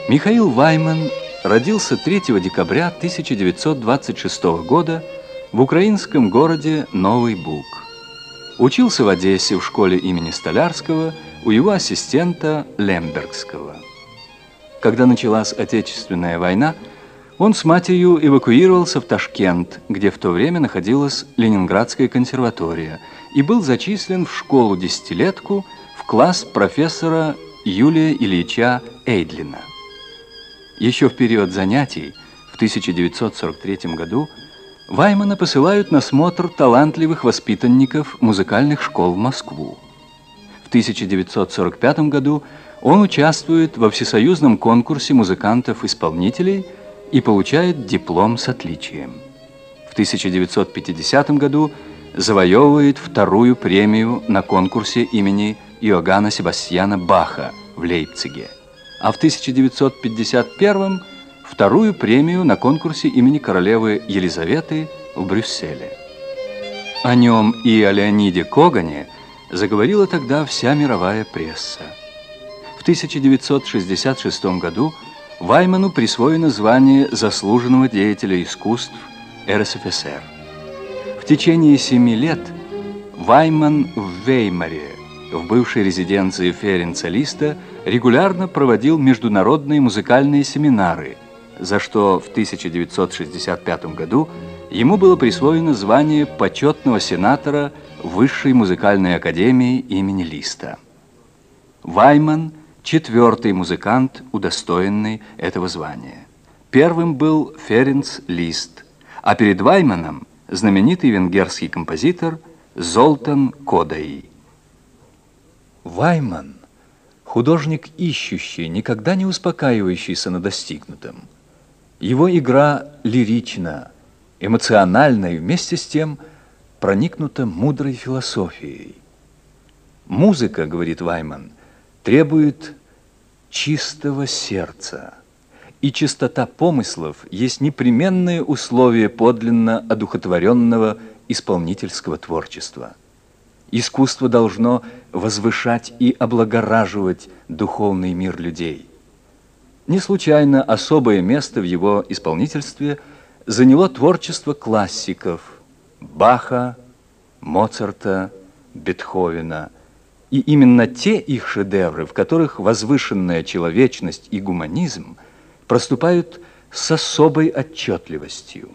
Михаил Вайман родился 3 декабря 1926 года в украинском городе Новый Буг. Учился в Одессе в школе имени Столярского у его ассистента Лембергского. Когда началась Отечественная война, он с матерью эвакуировался в Ташкент, где в то время находилась Ленинградская консерватория, и был зачислен в школу-десятилетку в класс профессора Юлия Ильича Эйдлина. Еще в период занятий, в 1943 году, Ваймана посылают на смотр талантливых воспитанников музыкальных школ в Москву. В 1945 году он участвует во всесоюзном конкурсе музыкантов-исполнителей и получает диплом с отличием. В 1950 году завоевывает вторую премию на конкурсе имени Иоганна Себастьяна Баха в Лейпциге, а в 1951 вторую премию на конкурсе имени королевы Елизаветы в Брюсселе. О нем и о Леониде Когане заговорила тогда вся мировая пресса. В 1966 году Вайману присвоено звание заслуженного деятеля искусств РСФСР. В течение 7 лет Вайман в Веймаре, в бывшей резиденции Ференца Листа, регулярно проводил международные музыкальные семинары, за что в 1965 году ему было присвоено звание почетного сенатора Высшей музыкальной академии имени Листа. Вайман – 4-й музыкант, удостоенный этого звания. Первым был Ференц Лист, а перед Вайманом знаменитый венгерский композитор Золтан Кодаи. Вайман – художник ищущий, никогда не успокаивающийся на достигнутом. Его игра лирична, эмоциональна и вместе с тем проникнута мудрой философией. Музыка, говорит Вайман, требует чистого сердца, и чистота помыслов есть непременное условие подлинно одухотворенного исполнительского творчества. Искусство должно возвышать и облагораживать духовный мир людей. Не случайно особое место в его исполнительстве заняло творчество классиков Баха, Моцарта, Бетховена, и именно те их шедевры, в которых возвышенная человечность и гуманизм проступают с особой отчетливостью.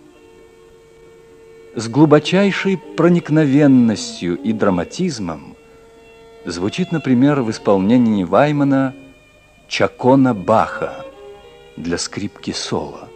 С глубочайшей проникновенностью и драматизмом звучит, например, в исполнении Ваймана «Чакона Баха» для скрипки соло.